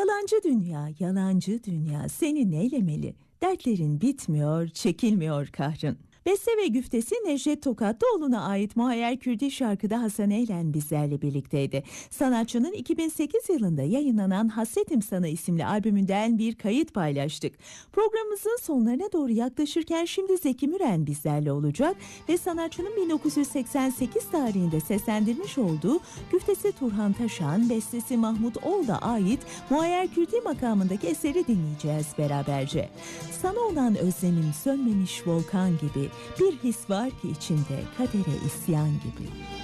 Yalancı dünya, yalancı dünya seni neylemeli? Dertlerin bitmiyor, çekilmiyor kahrın. Beste ve güftesi Necdet Tokatlıoğlu'na ait Muayyer Kürdi şarkıda Hasan Eylen bizlerle birlikteydi. Sanatçının 2008 yılında yayınlanan Hasretim Sana isimli albümünden bir kayıt paylaştık. Programımızın sonlarına doğru yaklaşırken şimdi Zeki Müren bizlerle olacak ve sanatçının 1988 tarihinde seslendirmiş olduğu güftesi Turhan Taşan, bestesi Mahmut Oğuz'a ait Muayyer Kürdi makamındaki eseri dinleyeceğiz beraberce. Sana olan özlemim sönmemiş volkan gibi, bir his var ki içinde kadere isyan gibi.